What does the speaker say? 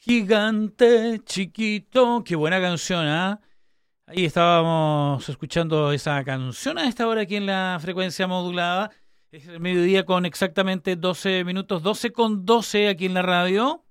Gigante, chiquito, qué buena canción, ¿ah? Ahí estábamos escuchando esa canción a esta hora aquí en la frecuencia modulada. Es el mediodía con exactamente 12 minutos, 12 con 12 aquí en la radio.